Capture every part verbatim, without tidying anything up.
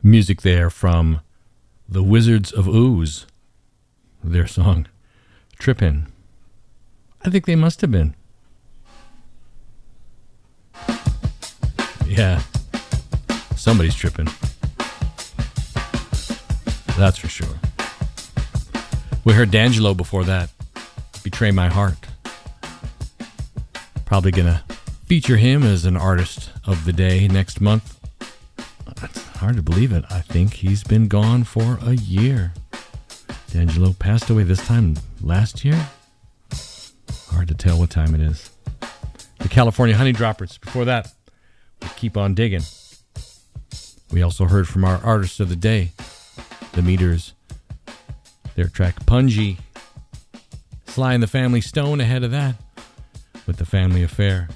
Music there from the Wizards of Ooze. Their song, Trippin'. I think they must have been. Yeah. Somebody's tripping. That's for sure. We heard D'Angelo before that. Betray My Heart. Probably gonna feature him as an artist of the day next month. It's hard to believe it. I think he's been gone for a year. D'Angelo passed away this time last year. Hard to tell what time it is. The California Honeydroppers. Before that, we Keep On Digging. We also heard from our artist of the day, The Meters. Their track Punji. Sly and the Family Stone ahead of that with The Family Affair.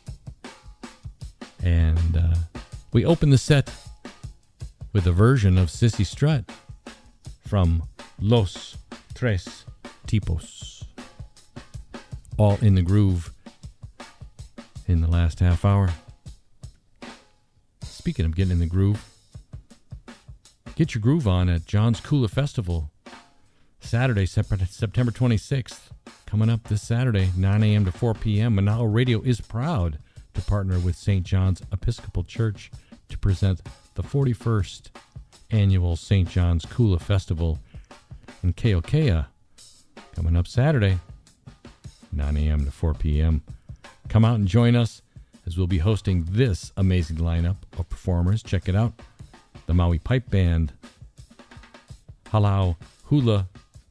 And uh, we open the set with a version of Sissy Strut from Los Tres Tipos. All in the groove in the last half hour. Speaking of getting in the groove, get your groove on at John's Kula Festival. Saturday, September twenty-sixth. Coming up this Saturday, nine a.m. to four p.m. Manao Radio is proud to partner with Saint John's Episcopal Church to present the forty-first annual Saint John's Kula Festival in Keokea. Coming up Saturday, nine a.m. to four p.m. Come out and join us as we'll be hosting this amazing lineup of performers. Check it out. The Maui Pipe Band, Halau Hula,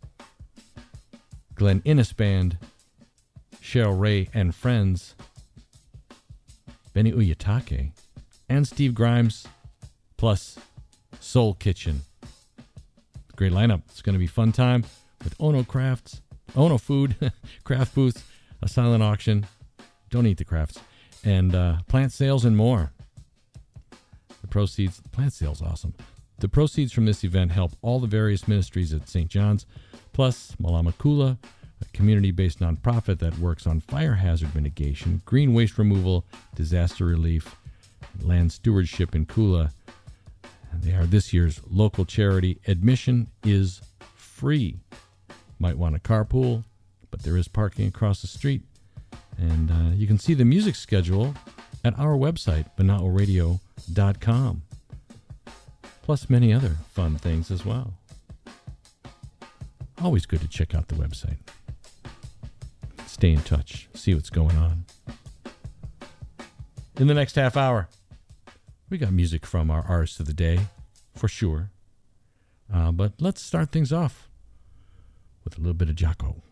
Glen Innes Band, Cheryl Ray and Friends, Benny Uyatake, and Steve Grimes, plus Soul Kitchen. Great lineup. It's going to be fun time with Ono Crafts, Ono Food, Craft Booth, a silent auction. Don't eat the crafts. And uh, plant sales and more. The proceeds, plant sales, awesome. The proceeds from this event help all the various ministries at Saint John's, plus Malama Kula, a community-based nonprofit that works on fire hazard mitigation, green waste removal, disaster relief, land stewardship in Kula. They are this year's local charity. Admission is free. Might want to carpool, but there is parking across the street. And uh, you can see the music schedule at our website, banao radio dot com. Plus many other fun things as well. Always good to check out the website. Stay in touch. See what's going on. In the next half hour, we got music from our artists of the day, for sure. Uh, but let's start things off with a little bit of Jaco.